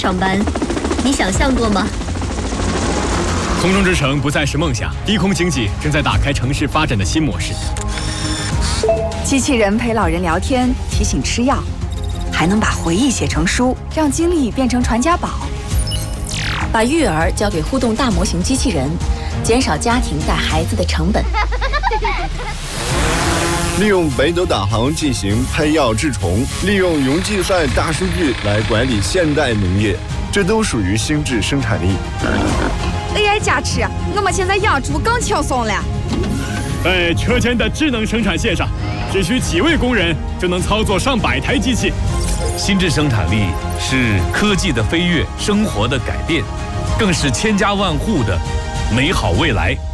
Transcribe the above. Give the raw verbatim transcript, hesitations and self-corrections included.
上班，你想象过吗？ 空中之城不再是梦想，低空经济正在打开城市发展的新模式。 机器人陪老人聊天，提醒吃药，还能把回忆写成书，让经历变成传家宝。 把育儿交给互动大模型机器人，减少家庭带孩子的成本。 利用北斗导航进行喷药治虫，利用云计算大数据来管理现代农业，这都属于心智生产力。 A I 加持，我们现在养猪更轻松了。 在车间的智能生产线上，只需几位工人就能操作上百台机器。 心智生产力是科技的飞跃，生活的改变，更是千家万户的美好未来。